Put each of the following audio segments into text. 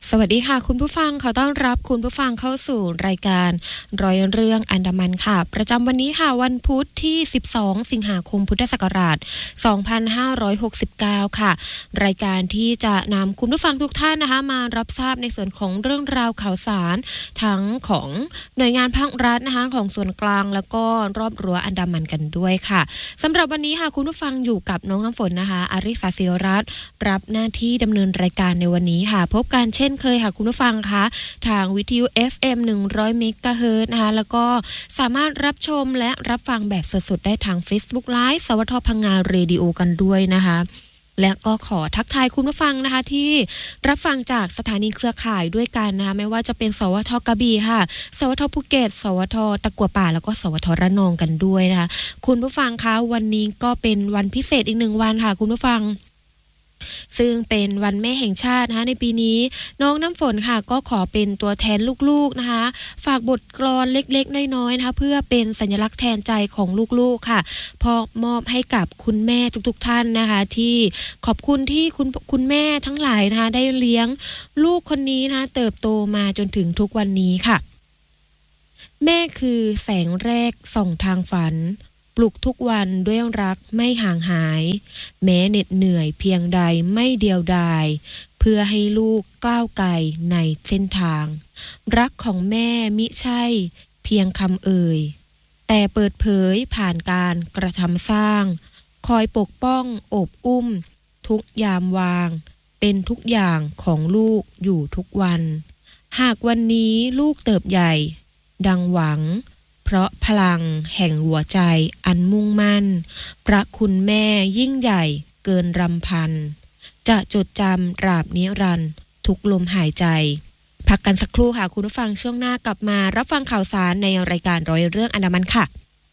สวัสดีค่ะคุณผู้ฟังขอต้อนรับคุณผู้ฟังเข้าสู่รายการร้อยเรื่องอันดามันค่ะประจำวันนี้ค่ะวันพุธที่12สิงหาคมพุทธศักราช2569ค่ะรายการที่จะนำคุณผู้ฟังทุกท่านนะคะมารับทราบในส่วนของเรื่องราวข่าวสารทั้งของหน่วยงานภาครัฐนะคะของส่วนกลางแล้วก็รอบรั้วอันดามันกันด้วยค่ะสำหรับวันนี้ค่ะคุณผู้ฟังอยู่กับน้องน้ำฝนนะคะอาริสาศิวรัตน์รับหน้าที่ดำเนินรายการในวันนี้ค่ะพบกันเช่นเคยค่ะคุณผู้ฟังคะทางวิทยุ FM 100 เมกะเฮิรตซ์นะคะแล้วก็สามารถรับชมและรับฟังแบบสดๆได้ทาง Facebook Live สวทพังงาเรดิโอกันด้วยนะคะและก็ขอทักทายคุณผู้ฟังนะคะที่รับฟังจากสถานีเครือข่ายด้วยกันนะคะไม่ว่าจะเป็นสวทกระบี่ค่ะสวทภูเก็ตสวทตะกั่วป่าแล้วก็สวทระนองกันด้วยนะคะคุณผู้ฟังคะวันนี้ก็เป็นวันพิเศษอีก1วันค่ะคุณผู้ฟังซึ่งเป็นวันแม่แห่งชาตินะคะในปีนี้น้องน้ำฝนค่ะก็ขอเป็นตัวแทนลูกๆนะคะฝากบทกลอนเล็กๆน้อยๆนะคะเพื่อเป็นสัญลักษณ์แทนใจของลูกๆค่ะพอมอบให้กับคุณแม่ทุกๆท่านนะคะที่ขอบคุณที่คุณแม่ทั้งหลายนะคะได้เลี้ยงลูกคนนี้นะคะเติบโตมาจนถึงทุกวันนี้ค่ะแม่คือแสงแรกส่องทางฝันปลุกทุกวันด้วยรักไม่ห่างหายแม้เหน็ดเหนื่อยเพียงใดไม่เดียวดายเพื่อให้ลูกก้าวไกลในเส้นทางรักของแม่มิใช่เพียงคำเอ่ยแต่เปิดเผยผ่านการกระทำสร้างคอยปกป้องโอบอุ้มทุกยามวางเป็นทุกอย่างของลูกอยู่ทุกวันหากวันนี้ลูกเติบใหญ่ดังหวังเพราะพลังแห่งหัวใจอันมุ่งมั่นพระคุณแม่ยิ่งใหญ่เกินรำพันจะจดจำตราบนิรันดร์ทุกลมหายใจพักกันสักครู่ค่ะคุณผู้ฟังช่วงหน้ากลับมารับฟังข่าวสารในรายการร้อยเรื่องอันดามันค่ะ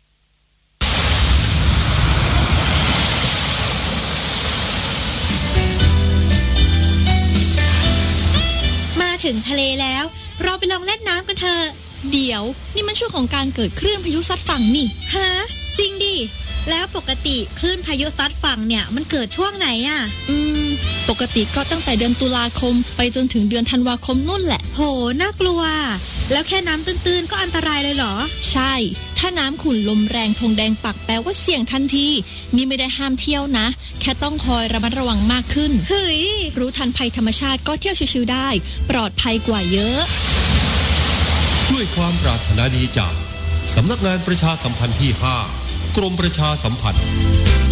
มาถึงทะเลแล้วเราไปลองเล่นน้ำกันเถอะเดี๋ยวนี่มันช่วงของการเกิดคลื่นพายุซัดฝั่งนี่ฮะจริงดิแล้วปกติคลื่นพายุซัดฝั่งเนี่ยมันเกิดช่วงไหนอ่ะปกติก็ตั้งแต่เดือนตุลาคมไปจนถึงเดือนธันวาคมนู่นแหละโหน่ากลัวแล้วแค่น้ำตื้นๆก็อันตรายเลยเหรอใช่ถ้าน้ำขุ่นลมแรงธงแดงปักแปลว่าเสี่ยงทันทีนี่ไม่ได้ห้ามเที่ยวนะแค่ต้องคอยระมัดระวังมากขึ้นเฮ้ยรู้ทันภัยธรรมชาติก็เที่ยวชิวๆได้ปลอดภัยกว่าเยอะด้วยความปรารถนาดีจากสำนักงานประชาสัมพันธ์ที่ 5 กรมประชาสัมพันธ์